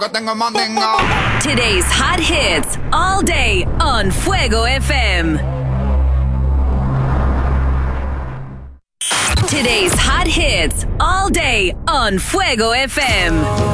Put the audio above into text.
Que tengo mandinga. Today's hot hits all day on Fuego FM. Today's hot hits all day on Fuego FM.